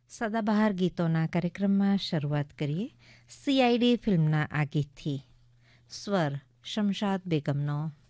સદાબહાર ગીતોના કાર્યક્રમમાં શરૂઆત કરીએ CID ફિલ્મના આ ગીતથી. સ્વર શમશાદ બેગમનો.